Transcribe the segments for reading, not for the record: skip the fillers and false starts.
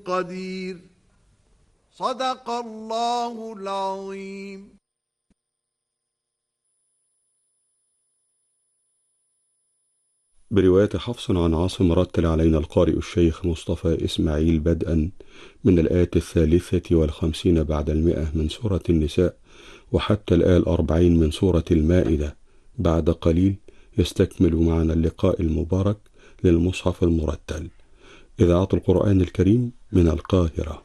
قدير. صدق الله العظيم. برواية حفص عن عاصم رتل علينا القارئ الشيخ مصطفى إسماعيل بدءا من الآية 53 بعد 100 من سورة النساء وحتى الآية 40 من سورة المائدة. بعد قليل يستكمل معنا اللقاء المبارك للمصحف المرتل. إذاعة القرآن الكريم من القاهرة.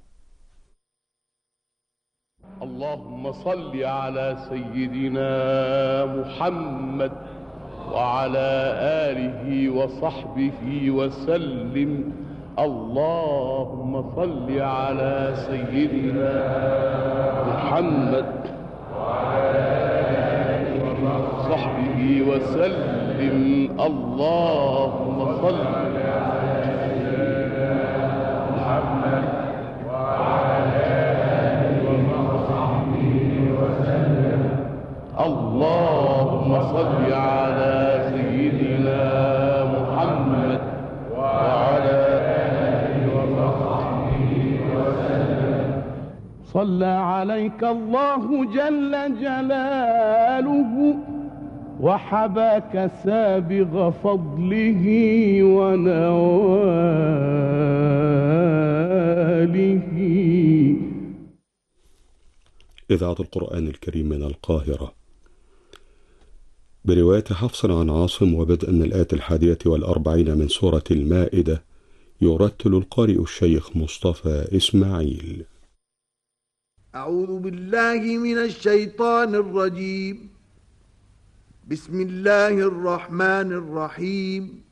اللهم صل على سيدنا محمد وعلى آله وصحبه وسلم. اللهم صل على سيدنا محمد وعلى آله وصحبه وسلم. اللهم صل على سيدنا محمد وعلى آله وصحبه وسلم. اللهم صل على سيدنا محمد وعلى آله وصحبه وسلم. صلى عليك الله جل جلاله وحباك سابغ فضله ونواله. إذاعة القرآن الكريم من القاهرة. برواية حفص عن عاصم وبدءا من الآية 41 من سورة المائدة. يرتل القارئ الشيخ مصطفى إسماعيل. أعوذ بالله من الشيطان الرجيم. بسم الله الرحمن الرحيم.